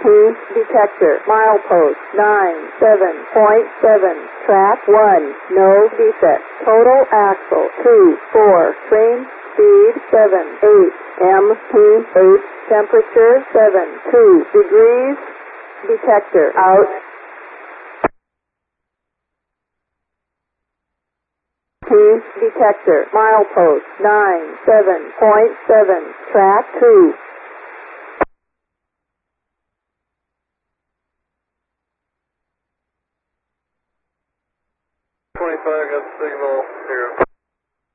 detector, milepost 97.7, track 1, no defect, total axle 2, 4, train speed 7, 8, mph, temperature 7, 2 degrees, detector out. Detector, milepost 97.7, track 2. 25, got the signal here.